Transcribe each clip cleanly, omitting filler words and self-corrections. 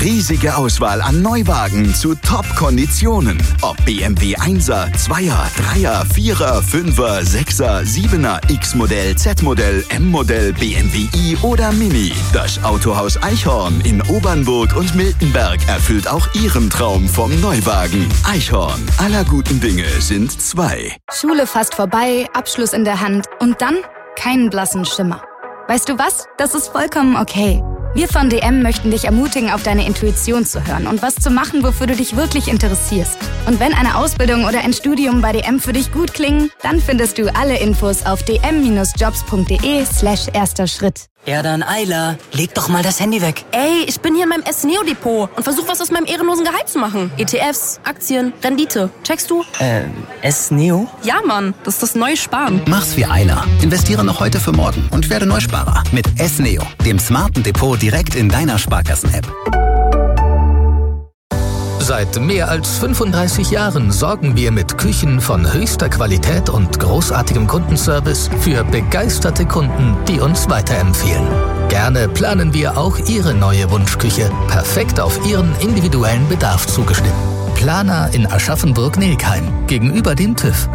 Riesige Auswahl an Neuwagen zu Top-Konditionen. Ob BMW 1er, 2er, 3er, 4er, 5er, 6er, 7er, X-Modell, Z-Modell, M-Modell, BMW i oder Mini. Das Autohaus Eichhorn in Obernburg und Miltenberg erfüllt auch Ihren Traum vom Neuwagen. Eichhorn, aller guten Dinge sind zwei. Schule fast vorbei, Abschluss in der Hand und dann keinen blassen Schimmer. Weißt du was? Das ist vollkommen okay. Wir von DM möchten dich ermutigen, auf deine Intuition zu hören und was zu machen, wofür du dich wirklich interessierst. Und wenn eine Ausbildung oder ein Studium bei DM für dich gut klingen, dann findest du alle Infos auf dm-jobs.de/erster Schritt. Ja dann, Ayla, leg doch mal das Handy weg. Ey, ich bin hier in meinem S-Neo-Depot und versuch was aus meinem ehrenlosen Gehalt zu machen. ETFs, Aktien, Rendite. Checkst du? S-Neo? Ja, Mann, das ist das neue Sparen. Mach's wie Ayla. Investiere noch heute für morgen und werde Neusparer. Mit S-Neo, dem smarten Depot direkt in deiner Sparkassen-App. Seit mehr als 35 Jahren sorgen wir mit Küchen von höchster Qualität und großartigem Kundenservice für begeisterte Kunden, die uns weiterempfehlen. Gerne planen wir auch Ihre neue Wunschküche perfekt auf Ihren individuellen Bedarf zugeschnitten. Planer in Aschaffenburg-Nelkheim gegenüber dem TÜV.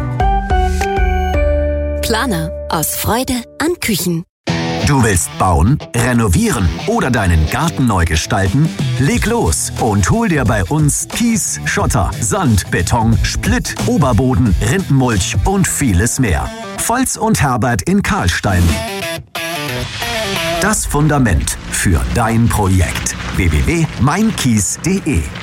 Planer aus Freude an Küchen. Du willst bauen, renovieren oder deinen Garten neu gestalten? Leg los und hol dir bei uns Kies, Schotter, Sand, Beton, Splitt, Oberboden, Rindenmulch und vieles mehr. Volz und Herbert in Karlstein. Das Fundament für dein Projekt. www.meinkies.de.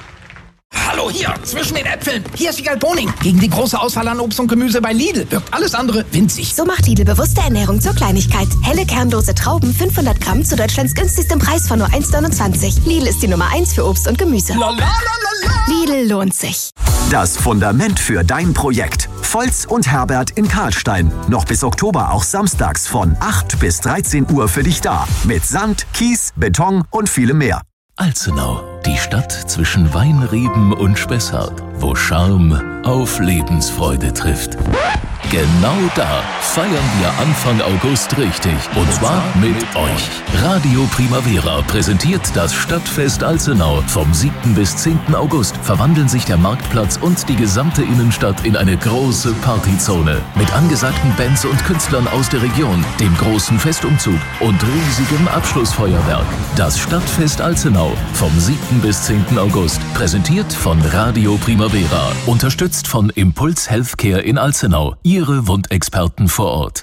Hallo, hier, zwischen den Äpfeln. Hier ist Wiegald Boning. Gegen die große Auswahl an Obst und Gemüse bei Lidl wirkt alles andere winzig. So macht Lidl bewusste Ernährung zur Kleinigkeit. Helle, kernlose Trauben, 500 Gramm zu Deutschlands günstigstem Preis von nur 1,29. Lidl ist die Nummer 1 für Obst und Gemüse. Lidl lohnt sich. Das Fundament für dein Projekt. Volz und Herbert in Karlstein. Noch bis Oktober auch samstags von 8 bis 13 Uhr für dich da. Mit Sand, Kies, Beton und vielem mehr. Alzenau, die Stadt zwischen Weinreben und Spessart, wo Charme auf Lebensfreude trifft. Genau da feiern wir Anfang August richtig. Und zwar mit euch. Radio Primavera präsentiert das Stadtfest Alzenau. Vom 7. bis 10. August verwandeln sich der Marktplatz und die gesamte Innenstadt in eine große Partyzone. Mit angesagten Bands und Künstlern aus der Region, dem großen Festumzug und riesigem Abschlussfeuerwerk. Das Stadtfest Alzenau vom 7. bis 10. August. Präsentiert von Radio Primavera. Unterstützt von Impuls Healthcare in Alzenau. Ihre Wundexperten vor Ort.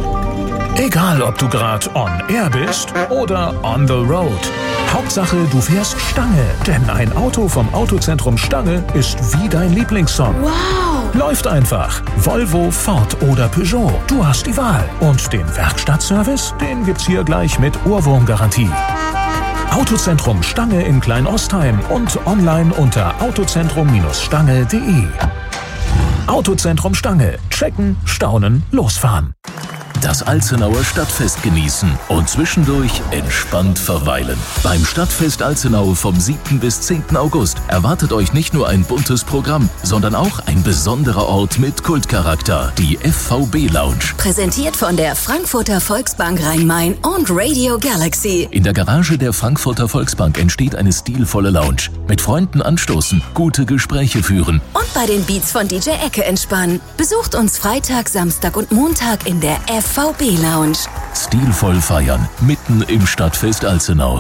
Egal, ob du gerade on air bist oder on the road. Hauptsache, du fährst Stange. Denn ein Auto vom Autozentrum Stange ist wie dein Lieblingssong. Wow! Läuft einfach. Volvo, Ford oder Peugeot. Du hast die Wahl. Und den Werkstattservice, den gibt's hier gleich mit Ohrwurmgarantie. Autozentrum Stange in Kleinostheim und online unter autozentrum-stange.de. Autozentrum Stange. Checken, staunen, losfahren. Das Alzenauer Stadtfest genießen und zwischendurch entspannt verweilen. Beim Stadtfest Alzenau vom 7. bis 10. August erwartet euch nicht nur ein buntes Programm, sondern auch ein besonderer Ort mit Kultcharakter, die FVB Lounge. Präsentiert von der Frankfurter Volksbank Rhein-Main und Radio Galaxy. In der Garage der Frankfurter Volksbank entsteht eine stilvolle Lounge. Mit Freunden anstoßen, gute Gespräche führen. Und bei den Beats von DJ Ecke entspannen. Besucht uns Freitag, Samstag und Montag in der FVB Lounge. Stilvoll feiern, mitten im Stadtfest Alzenau.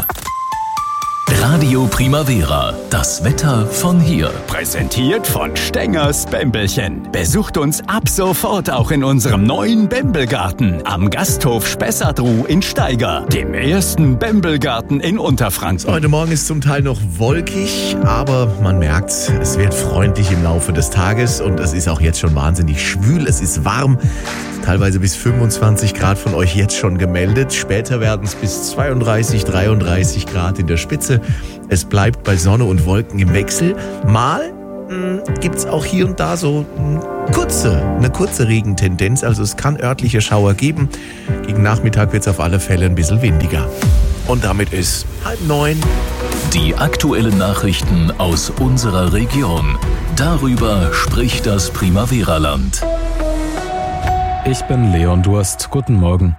Radio Primavera, das Wetter von hier. Präsentiert von Stengers Bämbelchen. Besucht uns ab sofort auch in unserem neuen Bämbelgarten am Gasthof Spessartruh in Steiger, dem ersten Bämbelgarten in Unterfranken. Heute Morgen ist zum Teil noch wolkig, aber man merkt, es wird freundlich im Laufe des Tages und es ist auch jetzt schon wahnsinnig schwül, es ist warm. Teilweise bis 25 Grad von euch jetzt schon gemeldet. Später werden es bis 32, 33 Grad in der Spitze. Es bleibt bei Sonne und Wolken im Wechsel. Mal gibt es auch hier und da so eine kurze Regentendenz. Also es kann örtliche Schauer geben. Gegen Nachmittag wird es auf alle Fälle ein bisschen windiger. Und damit ist 8:30. Die aktuellen Nachrichten aus unserer Region. Darüber spricht das Primavera-Land. Ich bin Leon Durst. Guten Morgen.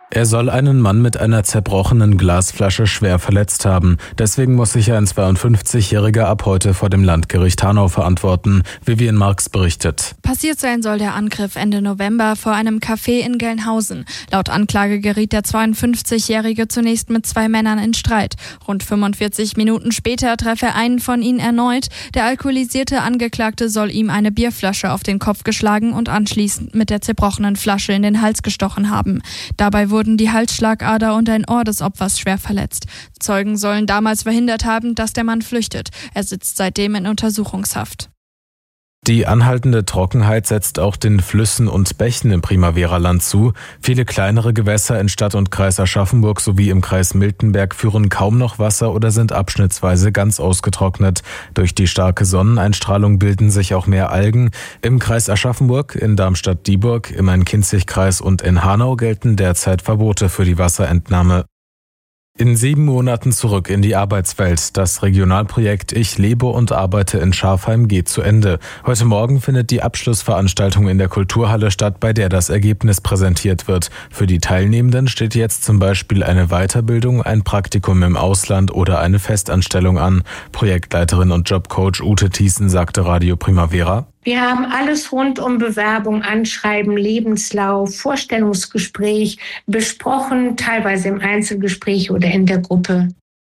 Er soll einen Mann mit einer zerbrochenen Glasflasche schwer verletzt haben. Deswegen muss sich ein 52-Jähriger ab heute vor dem Landgericht Hanau verantworten, Vivian Marx berichtet. Passiert sein soll der Angriff Ende November vor einem Café in Gelnhausen. Laut Anklage geriet der 52-Jährige zunächst mit 2 Männern in Streit. Rund 45 Minuten später traf er einen von ihnen erneut. Der alkoholisierte Angeklagte soll ihm eine Bierflasche auf den Kopf geschlagen und anschließend mit der zerbrochenen Flasche in den Hals gestochen haben. Dabei wurden die Halsschlagader und ein Ohr des Opfers schwer verletzt. Zeugen sollen damals verhindert haben, dass der Mann flüchtet. Er sitzt seitdem in Untersuchungshaft. Die anhaltende Trockenheit setzt auch den Flüssen und Bächen im Primavera-Land zu. Viele kleinere Gewässer in Stadt und Kreis Aschaffenburg sowie im Kreis Miltenberg führen kaum noch Wasser oder sind abschnittsweise ganz ausgetrocknet. Durch die starke Sonneneinstrahlung bilden sich auch mehr Algen. Im Kreis Aschaffenburg, in Darmstadt-Dieburg, im Main-Kinzig-Kreis und in Hanau gelten derzeit Verbote für die Wasserentnahme. In 7 Monaten zurück in die Arbeitswelt. Das Regionalprojekt Ich lebe und arbeite in Schafheim geht zu Ende. Heute Morgen findet die Abschlussveranstaltung in der Kulturhalle statt, bei der das Ergebnis präsentiert wird. Für die Teilnehmenden steht jetzt zum Beispiel eine Weiterbildung, ein Praktikum im Ausland oder eine Festanstellung an. Projektleiterin und Jobcoach Ute Thiessen sagte Radio Primavera: Wir haben alles rund um Bewerbung, Anschreiben, Lebenslauf, Vorstellungsgespräch besprochen, teilweise im Einzelgespräch oder in der Gruppe.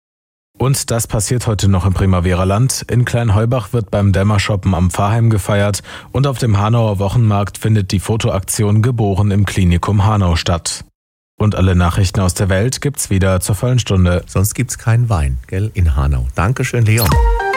Und das passiert heute noch im Primavera-Land. In Kleinheubach wird beim Dämmershoppen am Pfarrheim gefeiert und auf dem Hanauer Wochenmarkt findet die Fotoaktion Geboren im Klinikum Hanau statt. Und alle Nachrichten aus der Welt gibt's wieder zur vollen Stunde. Sonst gibt's keinen Wein, gell, in Hanau. Dankeschön, Leon.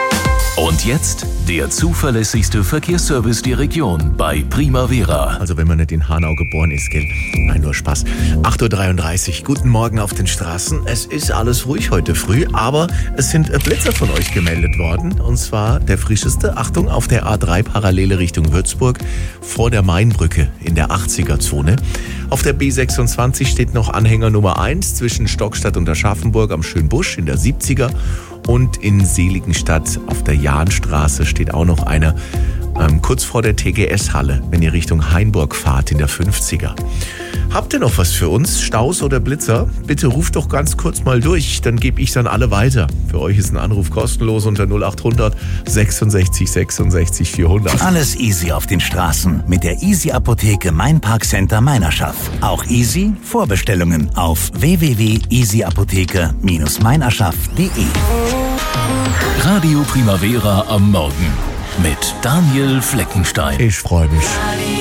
Und jetzt der zuverlässigste Verkehrsservice der Region bei Primavera. Also wenn man nicht in Hanau geboren ist, gell? Nein, nur Spaß. 8.33 Uhr, guten Morgen auf den Straßen. Es ist alles ruhig heute früh, aber es sind Blitzer von euch gemeldet worden. Und zwar der frischeste, Achtung, auf der A3 Parallele Richtung Würzburg vor der Mainbrücke in der 80er-Zone. Auf der B26 steht noch Anhänger Nummer 1 zwischen Stockstadt und Aschaffenburg am Schönbusch in der 70er. Und in Seligenstadt auf der Jahnstraße steht auch noch einer kurz vor der TGS-Halle, wenn ihr Richtung Hainburg fahrt in der 50er. Habt ihr noch was für uns? Staus oder Blitzer? Bitte ruft doch ganz kurz mal durch, dann gebe ich dann alle weiter. Für euch ist ein Anruf kostenlos unter 0800 66 66 400. Alles easy auf den Straßen mit der Easy-Apotheke Mainpark-Center Meinerschaff. Auch easy Vorbestellungen auf www.easyapotheke-meinerschaff.de. Radio Primavera am Morgen mit Daniel Fleckenstein. Ich freue mich.